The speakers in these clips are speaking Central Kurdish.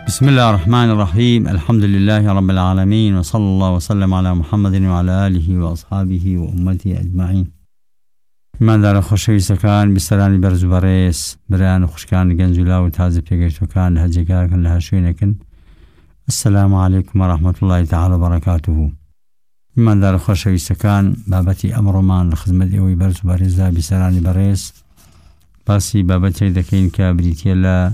بسم الله الرحمن الرحيم. الحمد لله رب العالمين، وصلى الله وسلم على محمد وعلى آله وأصحابه وأمته أجمعين. من دار خوشوی سکان بسرانی برز و برس بران خوشکان گنجولا و تازه پیگرتوکان هجگاکن لهشوینکن. السلام عليكم ورحمة الله تعالى وبركاته. من دار خوشوی سکان بابتی امرمان لخدمت اوی برز و برز بسرانی برس باسی بابتی دکین که بریتیلا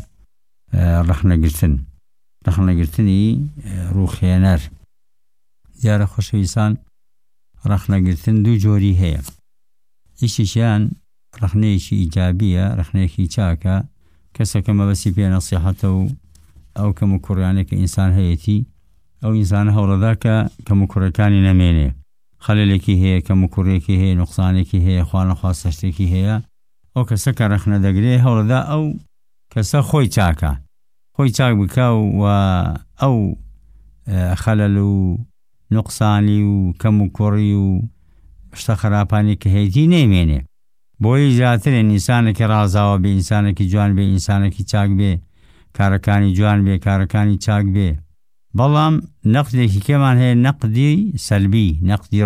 رخنه گرتنی روخیانر. دیار خوشویسان رخنه گرتن دو جوری هیا. ایشیشان رخنه‌شی ایجابیه، رخنه‌شی چاکه کسی که مبسی پی نصیحته او که مکریانه که انسان هیتی او انسان هولدا که مکریانی نمینه خللی کی هی که مکری کی هی نقصانی کی هی خوان خاصشتی کی هی او کسی که رخنه دگری هولدا او کسی خوی چاک بکاو و او خللو نقصانی و کمکری و اشتخرابانی که هیتی نمینه. بوی زیاتر انسان که رازاو به انسان که جوان به انسان که چاک به کارکانی جوان به کارکانی چاک به. بلام نقدی که کمان هی نقدی سلبی، نقدی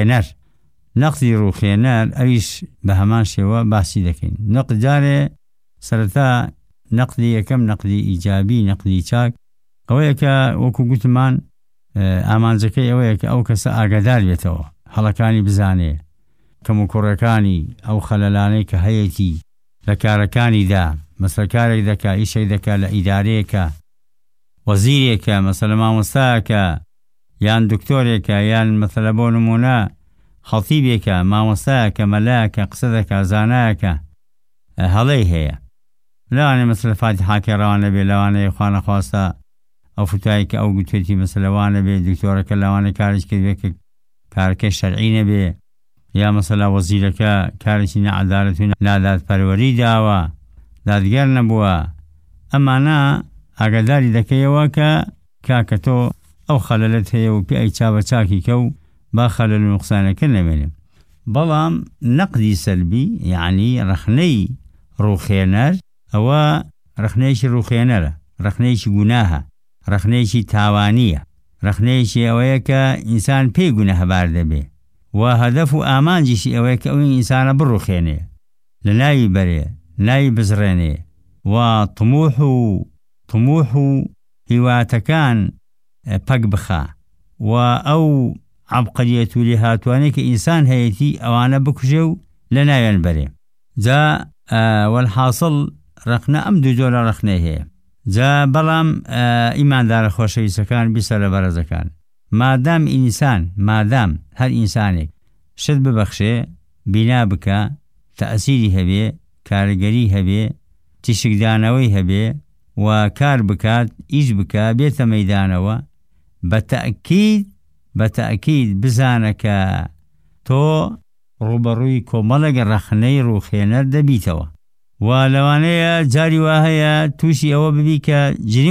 روخینر ایش به همان شوا بحثی دکین. نقد جاره سرتا نقدی یکم نقدی ایجابی نقدی چاک اوه که وکو گوتمان امان زکی اوه که او کس آگادار بیتو حلقانی بزانه کمکرکانی او خلالانی که هیتی لکارکانی دا مثل کارک دکا ایشی دکا لإداره که وزیری که مثل ماموستا که یان دکتوری که یان مثل بونمونا خطیبی که ماموستا که ملا که قصده که زانه که هلی هیا لوانه مثل فاتحه که روانه بی لوانه خوانه خواسته او فتایی که او گوتویتی مثل لوانه بی دکتوره که لوانه کارش که بی کارک شرعی نبی یا مثلا وزیر که کارش نه عدالت و نه عدالت پروری داوا دادگر نبوا اما نه اگداری دکیوا که تو او خلالت هیو پی ای چاوا چاکی که با خلال نقصانه که نمینیم. بلام نقدی سلبی یعنی رخنی روخینر او رخنیش روخینره، رخنیش گناه، رخنیش تاوانیه، رخنیش اوه که انسان پی گناه برده بی و هدف و آمان جیش اوه که اوه انسان بروخینه لنایی بره نایی بزرینه و طموحو هواتکان پک بخا و او عبقریتو لهاتوانه که انسان هیتی اوانه بکجو لنایان بره. جا والحاصل رخنه ام دو جولا رخنه هی جا بلام ایمان دار خوشوی سکان بیسر برزکان مادام هر انسانی شد ببخشه بنا بکا تأثیری هبه کارگری هبه تشکدانوی هبه و کار بکات ایج بکا بیت میدانوا بتأکید بزانه که تو روبروی کمالگ رخنه روخینر دبیتوا و لوانه جاری واهیا توشی او ببی که جنی